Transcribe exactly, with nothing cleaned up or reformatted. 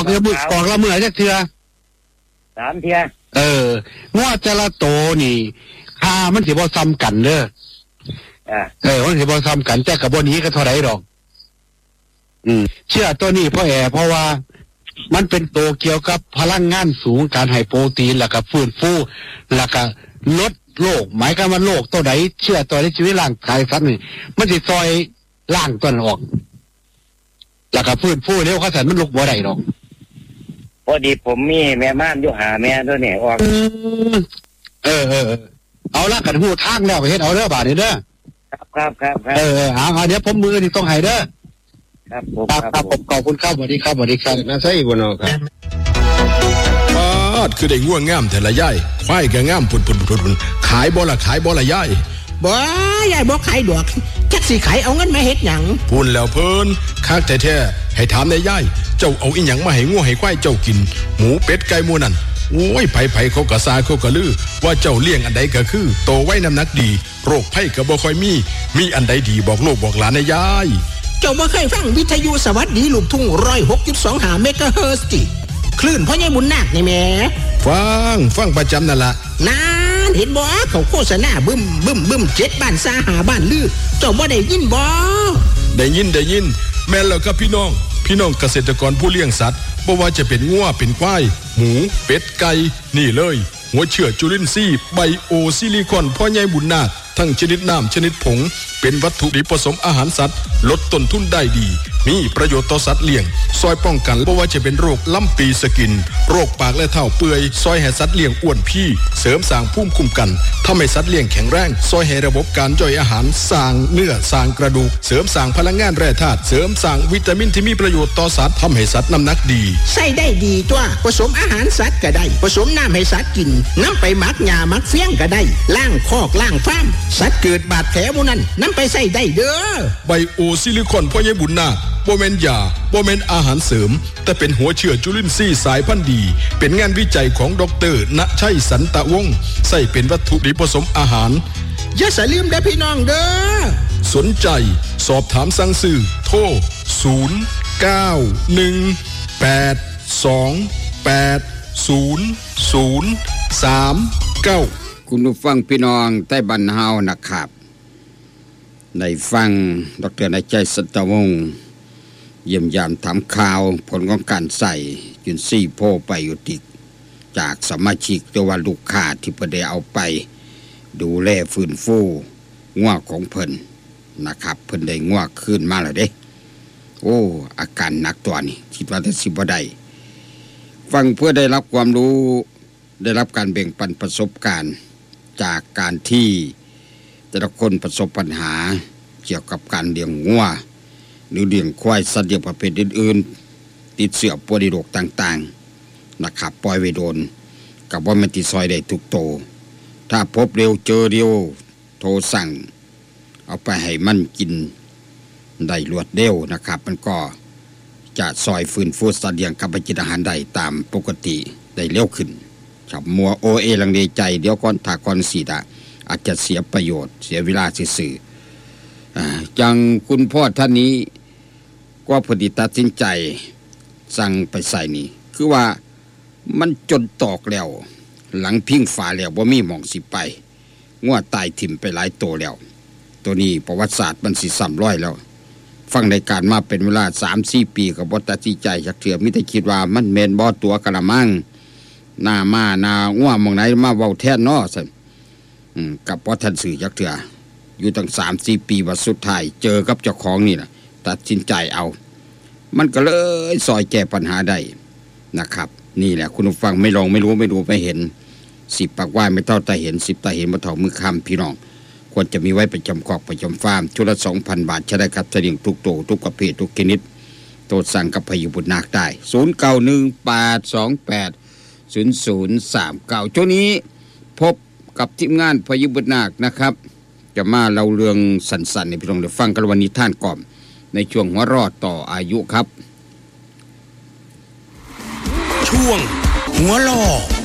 อกละมือออกละมือจักเทื่อสามเทื่อเอองัวแต่ละโตนี่ค่ามันสิบ่ซ้ำกันเด้ออ่าเออมันสิบ่ซ้ำกันแต่ก็บ่หนีกันเท่าไหร่ดอกอืมเชื่อตัวนี้เพราะแอเพราะว่ามันเป็นตัวเกี่ยวกับพลังงานสูงการให้โปรตีนแล้วก็ฟื้นฟูแล้วก็ลดโรคหมายความว่าโรคตัวใดเชื่อตัวในชีวิตร่างกายสัตว์นี่มันสิซอยล้างตัวนั้นออกแล้วก็ฟื้นฟูเร็วเขาสันมันลุกบ่ได้ดอกพอดีผมมีแม่ม่านอยู่หาแม่ตัวนี้ออกเออเออเอาละกันหูทางแล้วไปเฮ็ดเอาเด้อบาดนี้เด้อครับครับครับเออเอาเดี๋ยวผมมือนี่ต้องให้เด้อครับผมครับผมขอบคุณครับสวัสดีครับสวัสดีครับน่าใช่บ่เนาะครับปาดคือได้ง่วงงามแต่ละย่ายควายก็งามพุ่นๆๆขายบ่ล่ะขายบ่ล่ะย่ายบ่ยายบ่ขายดอกจักสิขายเอาเงินมาเฮ็ดหยังพูนแล้วเพิ่นคักแท้ๆให้ถามในย่ายเจ้าเอาอีหยังมาให้งัวให้ควายเจ้ากินหมูเป็ดไก่หมูนั่นโอ้ยไผๆเขาก็ซาเขาก็ลือว่าเจ้าเลี้ยงอันใดก็คือโตไว้น้ำหนักดีโรคภัยก็บ่ค่อยมีมีอันใดดีบอกลูกบอกหลานในย่ายเจ้าบ่เคยฟังวิทยุสวัสดีลูกทุ่ง หนึ่งร้อยหกจุดสองห้า เมกะเฮิรตซ์ติคลื่นพ่อใหญ่บุญนาคนี่แหมฟังฟังประจำนั่นล่ะนานเห็นบ่เขาโฆษณาบึ้มบึ้มบึ้มเจ็ดบ้านซาหาบ้านลือเจ้าบ่ได้ยินบ่ได้ยินได้ยินแม่นแล้วครับพี่น้องพี่น้องเกษตรกรผู้เลี้ยงสัตว์บ่ว่าจะเป็นงัวเป็นควายหมูเป็ดไก่นี่เลยหัวเชื้อจุลินทรีย์ไบโอซิลิคอนพ่อใหญ่บุญนาคทั้งชนิดน้ำชนิดผงเป็นวัตถุดิบผสมอาหารสัตว์ลดต้นทุนได้ดีมีประโยชน์ต่อสัตว์เลี้ยงซอยป้องกันบ่ว่าจะเป็นโรคลำปีสกินโรคปากและเท้าเปื่อยซอยให้สัตว์เลี้ยงอ้วนพี่เสริมสร้างภูมิคุ้มกันทำให้สัตว์เลี้ยงแข็งแรงซอยให้ระบบการย่อยอาหารสร้างเนื้อสร้างกระดูกเสริมสร้างพลังงานแร่ธาตุเสริมสร้างวิตามินที่มีประโยชน์ต่อสัตว์ทำให้สัตว์น้ำหนักดีใส่ได้ดีตัวผสมอาหารสัตว์ก็ได้ผสมน้ำให้สัตว์กินน้ำไปหมักหญ้าหมักเฟี้ยงก็ได้ล้างคอกล้างฟาร์มสัตว์เกิดบาดแผลหมู่นั้นนำไปใส่ได้เด้อไบโอซิลิคอนพ่อใหญ่บุญนาคบ่แม่นยาบ่แม่นอาหารเสริมแต่เป็นหัวเชื้อจุลินทรีย์สายพันธุ์ดีเป็นงานวิจัยของดร.ณชัยสันตะวงศ์ใส่เป็นวัตถุดิบผสมอาหารอย่าสลืมเด้อพี่น้องเด้อสนใจสอบถามสั่งซื้อโทรศูนย์ เก้า หนึ่ง แปด สอง แปด ศูนย์ ศูนย์ สาม เก้าคุณผู้ฟังพี่น้องใต้บ้านเฮานะครับได้ฟังดร.ณชัยสันตะวงศ์เยี่ยมยามถามข่าวผลของการใส่จุลินทรีย์โพไบโอติกจากสมาชิกตัวว่าลูกค้าที่เพิ่นได้เอาไปดูแลฟื้นฟูงัวของเพิ่นนะครับเพิ่นได้งัวคืนมาแล้วเด้โอ้อาการหนักตัวนี้คิดว่าจะสิบ่ได้ฟังเพื่อได้รับความรู้ได้รับการแบ่งปันประสบการณ์จากการที่แต่ละคนประสบปัญหาเกี่ยวกับการเลี้ยงงัวหรือเลี้ยงควายสัตว์เลี้ยงประเภทอื่นๆติดเชื้อปวดโรคต่างๆนะครับปล่อยไว้โดนกับว่ามันติดซอยได้ทุกโตถ้าพบเร็วเจอเร็วโทรสั่งเอาไปให้มันกินได้รวดเร็วนะครับมันก็จะซอยฟื้นฟูสัตว์เลี้ยงกับไปกินอาหารได้ตามปกติได้เร็วขึ้นครับมัวโอเอลังเลใจเดี๋ยวก่อนถ้าก่อนสิดะอาจจะเสียประโยชน์เสียเวลาซื่อๆอ่าจังคุณพ่อท่านนี้ก็พอดีตัดสินใจสั่งไปใส่นี่คือว่ามันจนตอกแล้วหลังพิงฝาแล้วบ่มีหม่องสิไปงัวตายถิ่มไปหลายโตแล้วตัวนี้ประวัติศาสตร์มันสิซ้ำร้อยแล้วฟังในการมาเป็นเวลา สามสี่ ปีก็บ่ตัดสินใจจักเทื่อมีแต่คิดว่ามันแม่นบ่ตัวกะละมังหน้ามาหน้างัวหม่องไหนมาเว้าแทนเนาะซั่นอืมกับบ่ทันสื่อจักเทื่ออยู่ตั้ง สามสี่ ปีว่าสุดท้ายเจอกับเจ้าของนี่ล่ะตัดสินใจเอามันก็เลยซอยแก้ปัญหาได้นะครับนี่แหละคุณผู้ฟังไม่ลองไม่รู้ไม่รู้ไม่เห็นสิบปากว่าไม่เท่าตาเห็นสิบตาเห็นบ่เท่ามือคำพี่น้องควรจะมีไว้ประจำคอกประจำฟาร์มชุดละ สองพัน บาทใช้ได้ครับเฉลี่ยทุกโตทุกประเภททุกชนิดโทรสั่งกับพายุบุญนาคได้ศูนย์ เก้า หนึ่ง แปด สอง แปด ศูนย์ ศูนย์ สาม เก้าช่วงนี้พบกับทีมงานพายุบุญนาคนะครับจะมาเล่าเรื่องสั้นๆให้พี่น้องได้ฟังกันวันนี้ท่านก่อนในช่วงหัวรอดต่ออายุครับช่วงหัวล่อ